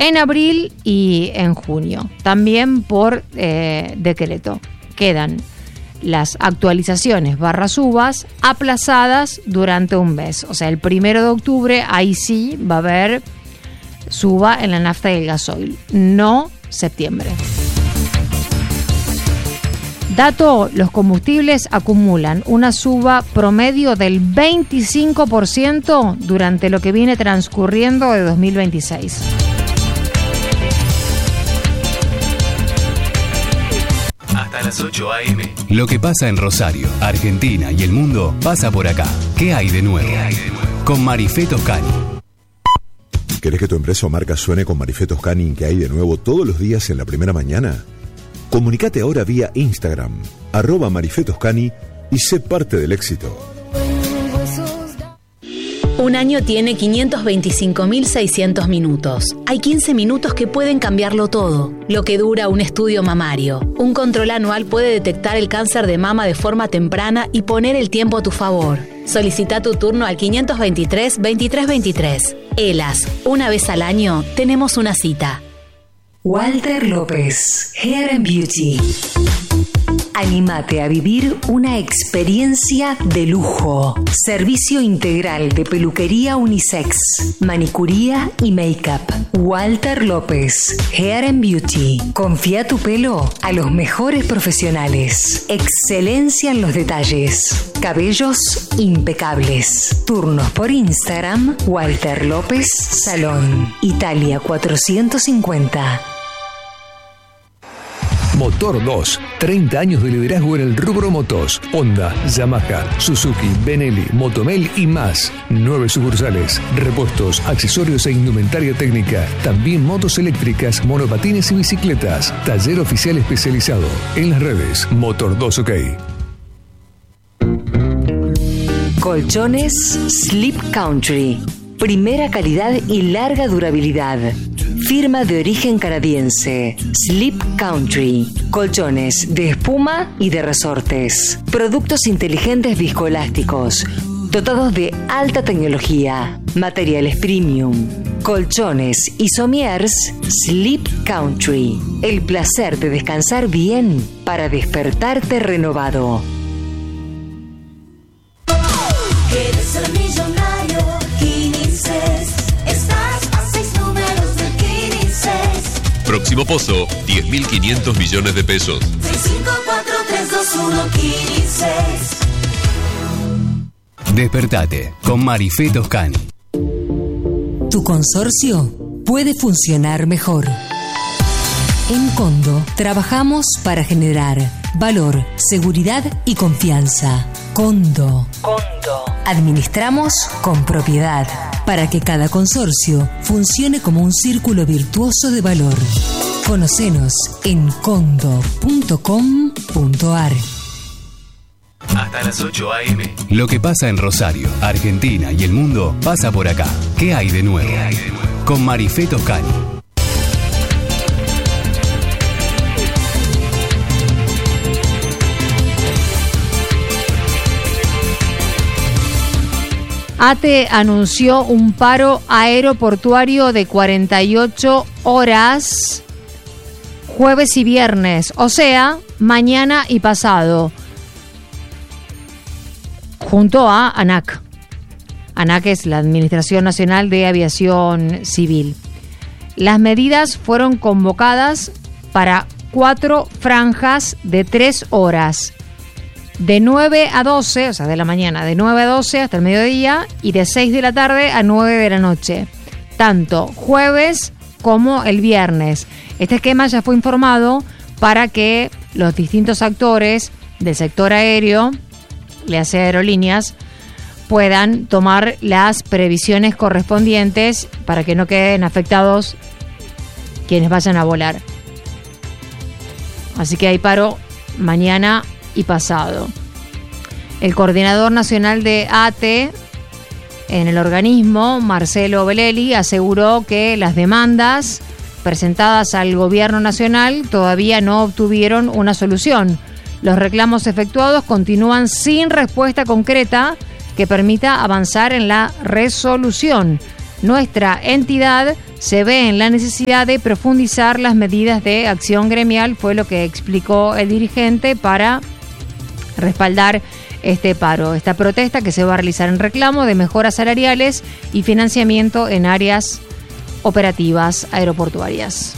en abril y en junio, también por decreto. Quedan las actualizaciones /subas aplazadas durante un mes. O sea, el 1 de octubre, ahí sí va a haber suba en la nafta y el gasoil, no septiembre. Dato, los combustibles acumulan una suba promedio del 25% durante lo que viene transcurriendo de 2026. Hasta las 8 a.m. Lo que pasa en Rosario, Argentina y el mundo pasa por acá. ¿Qué hay de nuevo? Con Marifé Toscani. ¿Querés que tu empresa o marca suene con Marifé Toscani? ¿Qué hay de nuevo todos los días en la primera mañana? Comunicate ahora vía Instagram, @Marifé Toscani, y sé parte del éxito. Un año tiene 525.600 minutos. Hay 15 minutos que pueden cambiarlo todo. Lo que dura un estudio mamario. Un control anual puede detectar el cáncer de mama de forma temprana y poner el tiempo a tu favor. Solicita tu turno al 523-2323. ELAS, una vez al año tenemos una cita. Walter López, Hair and Beauty. Anímate a vivir una experiencia de lujo. Servicio integral de peluquería unisex, manicuría y make-up. Walter López, Hair and Beauty. Confía tu pelo a los mejores profesionales. Excelencia en los detalles. Cabellos impecables. Turnos por Instagram, Walter López Salón. Italia 450. Motor 2, 30 años de liderazgo en el rubro motos. Honda, Yamaha, Suzuki, Benelli, Motomel y más. 9 sucursales, repuestos, accesorios e indumentaria técnica. También motos eléctricas, monopatines y bicicletas. Taller oficial especializado. En las redes, Motor 2 OK. Colchones Sleep Country. Primera calidad y larga durabilidad. Firma de origen canadiense. Sleep Country. Colchones de espuma y de resortes. Productos inteligentes viscoelásticos. Dotados de alta tecnología. Materiales premium. Colchones y sommiers Sleep Country. El placer de descansar bien para despertarte renovado. ¿Quieres ser millonario? Quinices. Estás a 6 números de Quinices. Próximo pozo, 10.500 millones de pesos. 654-321 Quinices. Despertate con Marifé Toscani. Tu consorcio puede funcionar mejor. En Condo trabajamos para generar valor, seguridad y confianza. Condo. Administramos con propiedad para que cada consorcio funcione como un círculo virtuoso de valor. Conocenos en condo.com.ar. Hasta las 8 a.m. Lo que pasa en Rosario, Argentina y el mundo pasa por acá. ¿Qué hay de nuevo? Con Marifé Toscani. ATE anunció un paro aeroportuario de 48 horas jueves y viernes, o sea, mañana y pasado, junto a ANAC. ANAC es la Administración Nacional de Aviación Civil. Las medidas fueron convocadas para 4 franjas de 3 horas. De 9 a 12, o sea, de la mañana, de 9 a 12 hasta el mediodía, y de 6 de la tarde a 9 de la noche, tanto jueves como el viernes. Este esquema ya fue informado para que los distintos actores del sector aéreo, le hace aerolíneas, puedan tomar las previsiones correspondientes para que no queden afectados quienes vayan a volar. Así que hay paro mañana y pasado. El coordinador nacional de ATE en el organismo, Marcelo Belelli, aseguró que las demandas presentadas al gobierno nacional todavía no obtuvieron una solución. Los reclamos efectuados continúan sin respuesta concreta que permita avanzar en la resolución. Nuestra entidad se ve en la necesidad de profundizar las medidas de acción gremial, fue lo que explicó el dirigente para respaldar este paro, esta protesta que se va a realizar en reclamo de mejoras salariales y financiamiento en áreas operativas aeroportuarias.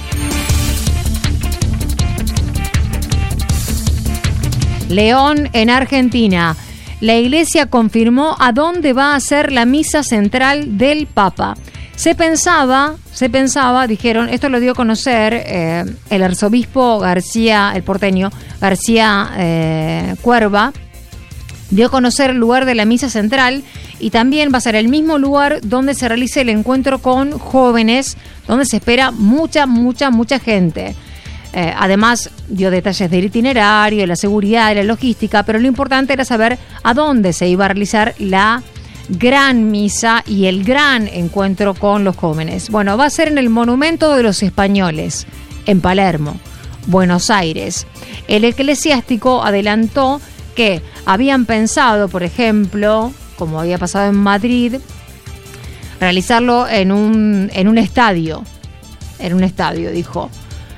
León, en Argentina. La Iglesia confirmó a dónde va a ser la misa central del Papa. Se pensaba, dijeron, esto lo dio a conocer el arzobispo García, el porteño, García Cuerva, dio a conocer el lugar de la misa central y también va a ser el mismo lugar donde se realice el encuentro con jóvenes, donde se espera mucha gente. Además, dio detalles del itinerario, de la seguridad, de la logística, pero lo importante era saber a dónde se iba a realizar la gran misa y el gran encuentro con los jóvenes. Bueno, va a ser en el Monumento de los Españoles, en Palermo, Buenos Aires. El eclesiástico adelantó que habían pensado, por ejemplo, como había pasado en Madrid, realizarlo en un estadio. En un estadio, dijo.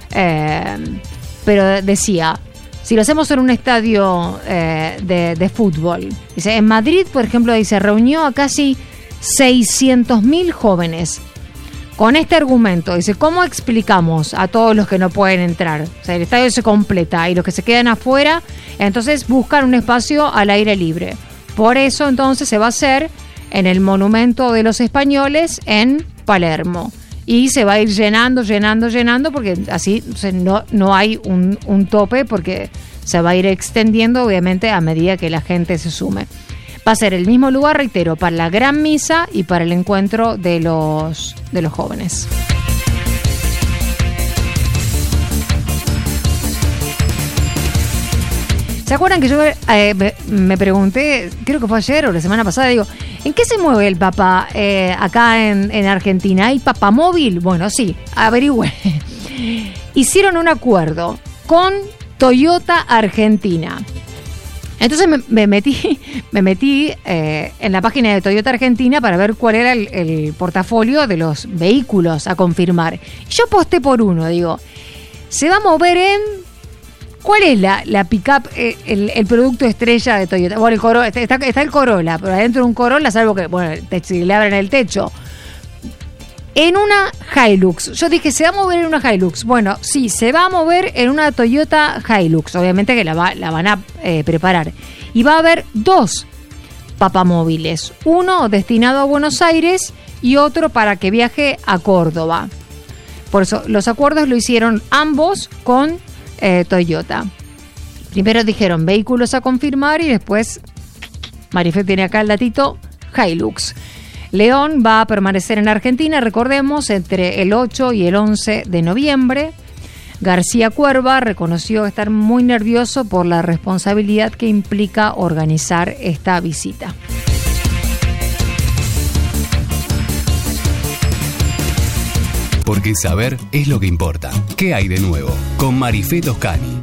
Pero decía, si lo hacemos en un estadio de fútbol, dice, en Madrid, por ejemplo, dice, reunió a casi 600.000 jóvenes. Con este argumento, dice, ¿cómo explicamos a todos los que no pueden entrar? O sea, el estadio se completa y los que se quedan afuera, entonces buscan un espacio al aire libre. Por eso, entonces, se va a hacer en el Monumento de los Españoles en Palermo. Y se va a ir llenando, porque así no hay un tope, porque se va a ir extendiendo, obviamente, a medida que la gente se sume. Va a ser el mismo lugar, reitero, para la gran misa y para el encuentro de los jóvenes. ¿Se acuerdan que yo me pregunté, creo que fue ayer o la semana pasada, digo, ¿en qué se mueve el Papa acá en Argentina? ¿Hay papamóvil? Bueno, sí, averigüé. Hicieron un acuerdo con Toyota Argentina. Entonces me metí en la página de Toyota Argentina para ver cuál era el portafolio de los vehículos a confirmar. Yo posté por uno, digo, se va a mover en... ¿Cuál es la pick-up, el producto estrella de Toyota? Bueno, el Corolla, está el Corolla, pero adentro de un Corolla, salvo que, bueno, si le abren el techo. En una Hilux. Yo dije, ¿se va a mover en una Hilux? Bueno, sí, se va a mover en una Toyota Hilux. Obviamente que la van a preparar. Y va a haber 2 papamóviles. Uno destinado a Buenos Aires y otro para que viaje a Córdoba. Por eso, los acuerdos lo hicieron ambos con Toyota. Primero dijeron vehículos a confirmar y después, Marifé tiene acá el datito, Hilux. León va a permanecer en Argentina, recordemos, entre el 8 y el 11 de noviembre. García Cuerva reconoció estar muy nervioso por la responsabilidad que implica organizar esta visita. Porque saber es lo que importa. ¿Qué hay de nuevo? Con Marifé Toscani.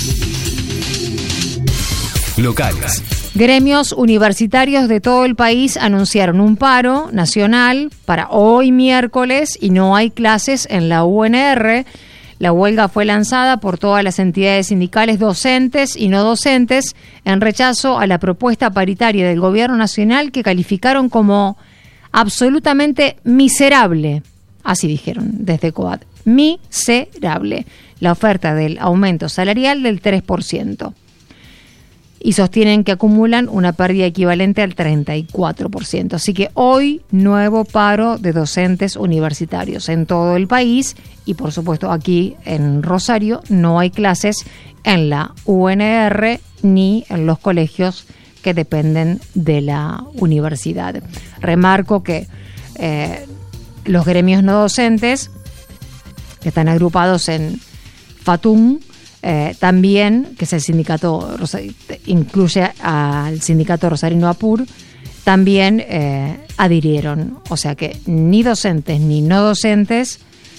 Locales. Gremios universitarios de todo el país anunciaron un paro nacional para hoy miércoles y no hay clases en la UNR. La huelga fue lanzada por todas las entidades sindicales docentes y no docentes en rechazo a la propuesta paritaria del Gobierno Nacional que calificaron como absolutamente miserable. Así dijeron desde COAD, miserable, la oferta del aumento salarial del 3%. Y sostienen que acumulan una pérdida equivalente al 34%. Así que hoy, nuevo paro de docentes universitarios en todo el país. Y por supuesto aquí en Rosario no hay clases en la UNR ni en los colegios que dependen de la universidad. Remarco que los gremios no docentes, que están agrupados en FATUM, también, que es el sindicato, incluye al sindicato rosarino APUR, también adhirieron. O sea que ni docentes ni no docentes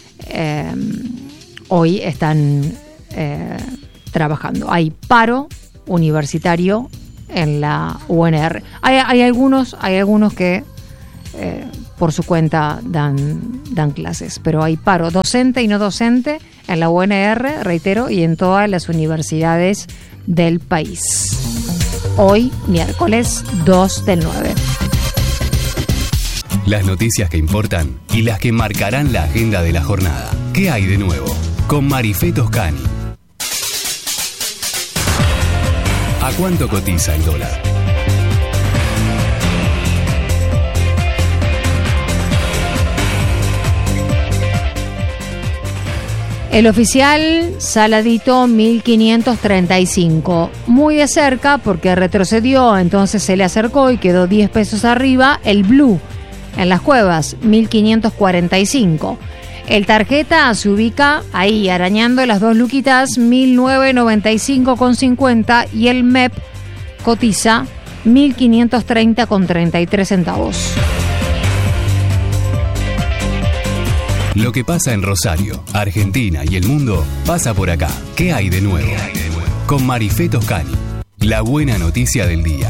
hoy están trabajando. Hay paro universitario en la UNR. Hay algunos que por su cuenta dan clases. Pero hay paro docente y no docente en la UNR, reitero, y en todas las universidades del país. Hoy, miércoles 2 del 9. Las noticias que importan y las que marcarán la agenda de la jornada. ¿Qué hay de nuevo? Con Marifé Toscani. ¿A cuánto cotiza el dólar? El oficial saladito 1535, muy de cerca porque retrocedió, entonces se le acercó y quedó 10 pesos arriba. El blue en Las Cuevas 1545. El tarjeta se ubica ahí arañando las 2 luquitas 1995,50 y el MEP cotiza 1530,33 centavos. Lo que pasa en Rosario, Argentina y el mundo pasa por acá. ¿Qué hay de nuevo? Con Marifé Toscani. La buena noticia del día.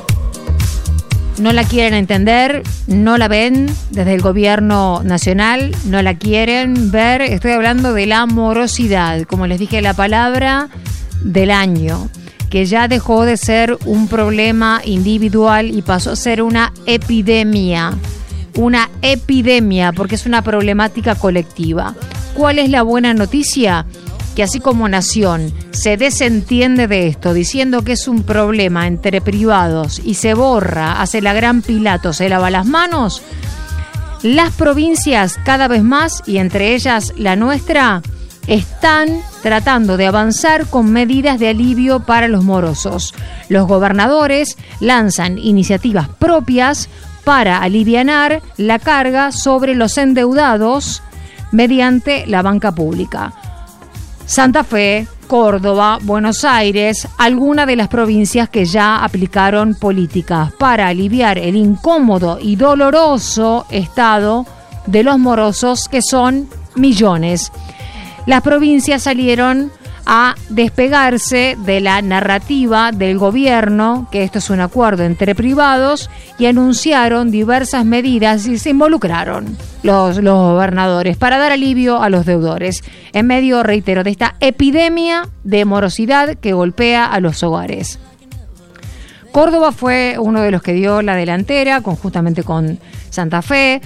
No la quieren entender, no la ven desde el gobierno nacional, no la quieren ver. Estoy hablando de la morosidad, como les dije, la palabra del año, que ya dejó de ser un problema individual y pasó a ser una epidemia. Una epidemia, porque es una problemática colectiva. ¿Cuál es la buena noticia? Que así como Nación se desentiende de esto, diciendo que es un problema entre privados y se borra, hace la gran Pilato, se lava las manos, las provincias cada vez más, y entre ellas la nuestra, están tratando de avanzar con medidas de alivio para los morosos. Los gobernadores lanzan iniciativas propias para alivianar la carga sobre los endeudados mediante la banca pública. Santa Fe, Córdoba, Buenos Aires, algunas de las provincias que ya aplicaron políticas para aliviar el incómodo y doloroso estado de los morosos, que son millones. Las provincias salieron a despegarse de la narrativa del gobierno, que esto es un acuerdo entre privados, y anunciaron diversas medidas y se involucraron los gobernadores para dar alivio a los deudores, en medio, reitero, de esta epidemia de morosidad que golpea a los hogares. Córdoba fue uno de los que dio la delantera, conjuntamente con Santa Fe,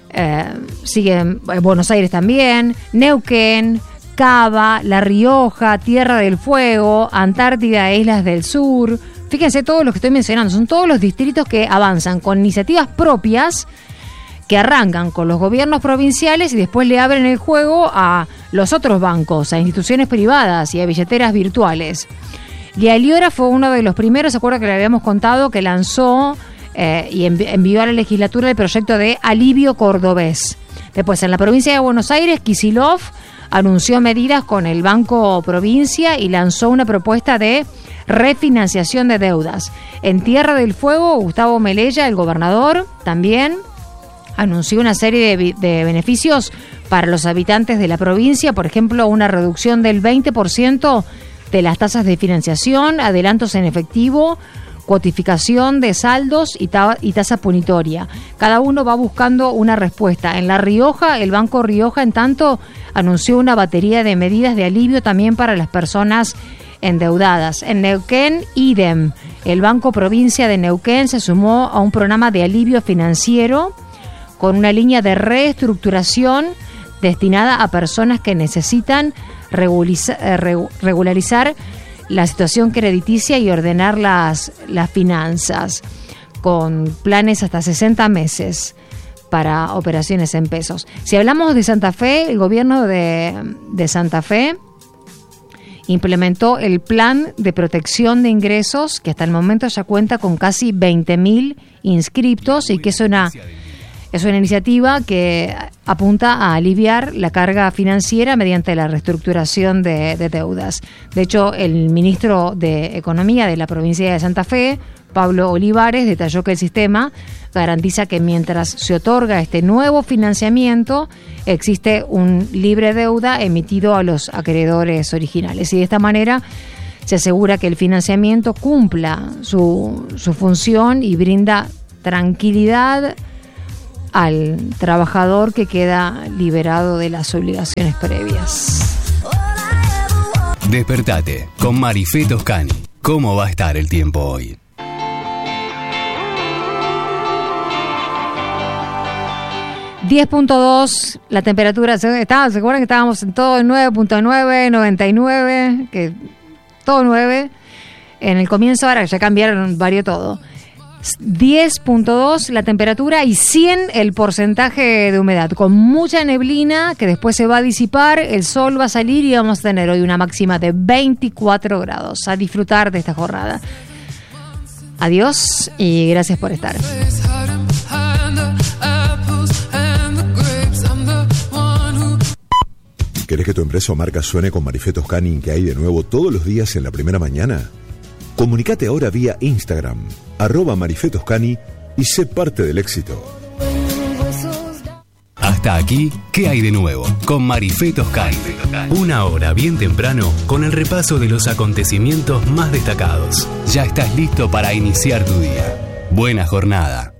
sigue Buenos Aires también, Neuquén, Cava, La Rioja, Tierra del Fuego, Antártida e Islas del Sur. Fíjense, todos los que estoy mencionando son todos los distritos que avanzan con iniciativas propias, que arrancan con los gobiernos provinciales y después le abren el juego a los otros bancos, a instituciones privadas y a billeteras virtuales. Lialiora fue uno de los primeros, ¿se acuerda que le habíamos contado? Que lanzó y envió a la legislatura el proyecto de alivio cordobés. Después, en la provincia de Buenos Aires, Kicillof anunció medidas con el Banco Provincia y lanzó una propuesta de refinanciación de deudas. En Tierra del Fuego, Gustavo Melella, el gobernador, también anunció una serie de beneficios para los habitantes de la provincia, por ejemplo, una reducción del 20% de las tasas de financiación, adelantos en efectivo, cuotificación de saldos y tasa punitoria. Cada uno va buscando una respuesta. En La Rioja, el Banco Rioja, en tanto, anunció una batería de medidas de alivio también para las personas endeudadas. En Neuquén, idem. El Banco Provincia de Neuquén se sumó a un programa de alivio financiero con una línea de reestructuración destinada a personas que necesitan regularizar la situación crediticia y ordenar las finanzas, con planes hasta 60 meses para operaciones en pesos. Si hablamos de Santa Fe, el gobierno de Santa Fe implementó el plan de protección de ingresos, que hasta el momento ya cuenta con casi 20.000 inscriptos y que es una iniciativa que apunta a aliviar la carga financiera mediante la reestructuración de deudas. De hecho, el ministro de Economía de la provincia de Santa Fe, Pablo Olivares, detalló que el sistema garantiza que mientras se otorga este nuevo financiamiento, existe un libre deuda emitido a los acreedores originales. Y de esta manera se asegura que el financiamiento cumpla su función y brinda tranquilidad al trabajador que queda liberado de las obligaciones previas. Despertate con Marifé Toscani. ¿Cómo va a estar el tiempo hoy? $10.2 la temperatura. ¿Se acuerdan que estábamos en todo en 9.9, 99? Que todo 9. En el comienzo, ahora ya cambiaron, varió todo. 10.2 la temperatura y 100 el porcentaje de humedad, con mucha neblina que después se va a disipar, el sol va a salir y vamos a tener hoy una máxima de 24 grados. A disfrutar de esta jornada. Adiós y gracias por estar. ¿Querés que tu empresa o marca suene con Marifé Toscani en Que hay de nuevo todos los días en la primera mañana? Comunicate ahora vía Instagram, @Marifé Toscani y sé parte del éxito. Hasta aquí, ¿qué hay de nuevo? Con Marifé Toscani. Una hora bien temprano con el repaso de los acontecimientos más destacados. Ya estás listo para iniciar tu día. Buena jornada.